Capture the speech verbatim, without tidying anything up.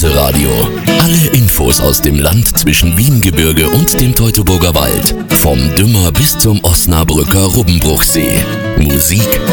Presseradio. Alle Infos aus dem Land zwischen Wiengebirge und dem Teutoburger Wald. Vom Dümmer bis zum Osnabrücker Rubbenbruchsee. Musik,